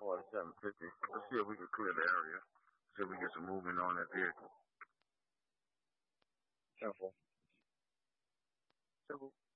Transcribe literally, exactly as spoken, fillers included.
forty-seven fifty. Let's see if we can clear the area. See if we get some movement on that vehicle. Careful. Simple.